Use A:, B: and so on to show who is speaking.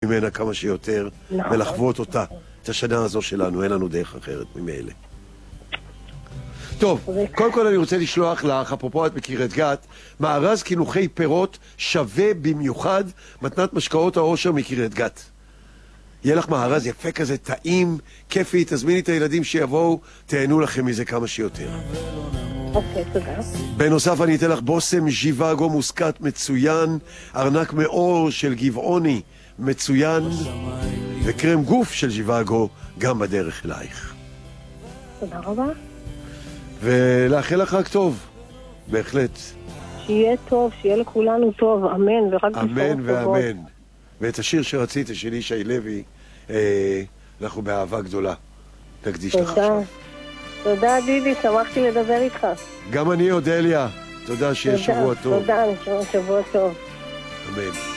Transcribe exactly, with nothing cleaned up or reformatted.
A: ממנה כמה שיותר, ולחוות אותה. את השנה הזו שלנו, אין לנו דרך אחרת ממילא. טוב, קודם כל אני רוצה לשלוח לך, אפרופו את בקריית גת, מארז קינוחי פירות שווה במיוחד מתנת משקאות העושר מקריית גת. יהיה לך מארז יפה כזה, טעים, כיפי, תזמיני את הילדים שיבואו, תהנו לכם מזה כמה שיותר.
B: אוקיי, תודה.
A: בנוסף אני אתן לך בוסם ז'יוואגו מוסקת מצוין, ארנק מאור של גבעוני מצוין, וקרם גוף של ז'יוואגו גם בדרך אלייך.
B: תודה רבה.
A: ולאחל לך רק טוב, בהחלט.
B: שיהיה טוב, שיהיה לכולנו טוב, אמן, ורק בשורות טובות.
A: אמן ואמן. ואת השיר שרצית של ישי לוי, אה, אנחנו באהבה גדולה. נקדיש לך עכשיו.
B: תודה דידי, שמחתי לדבר איתך.
A: גם אני אודליה, תודה, שיהיה שבוע טוב.
B: תודה, שבוע טוב.
A: אמן.